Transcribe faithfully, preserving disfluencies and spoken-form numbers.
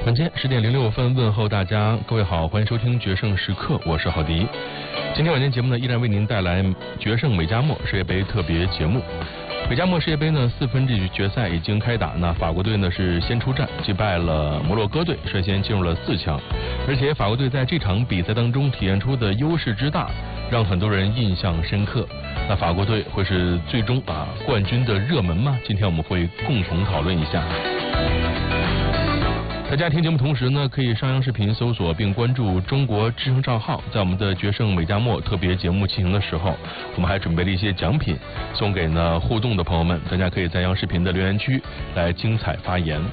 晚间十点零六分问候大家，各位好，欢迎收听决胜时刻，我是郝迪。今天晚间节目呢，依然为您带来决胜美加墨世界杯特别节目。美加墨世界杯呢，四分之一决赛已经开打，那法国队呢是先出战，击败了摩洛哥队，率先进入了四强。而且法国队在这场比赛当中体现出的优势之大，让很多人印象深刻。那法国队会是最终啊冠军的热门吗？今天我们会共同讨论一下。大家听节目同时呢，可以上央视频搜索并关注中国之声账号。在我们的决胜美加墨特别节目进行的时候，我们还准备了一些奖品送给呢互动的朋友们，大家可以在央视频的留言区来精彩发言。